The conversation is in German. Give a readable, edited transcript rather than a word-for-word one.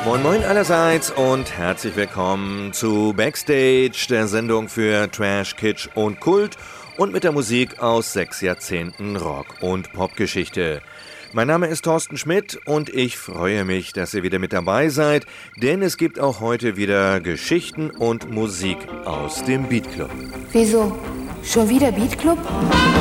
Moin Moin allerseits und herzlich willkommen zu Backstage, der Sendung für Trash, Kitsch und Kult und mit der Musik aus 6 Jahrzehnten Rock- und Popgeschichte. Mein Name ist Thorsten Schmidt und ich freue mich, dass ihr wieder mit dabei seid, denn es gibt auch heute wieder Geschichten und Musik aus dem Beat Club. Wieso? Schon wieder Beat Club?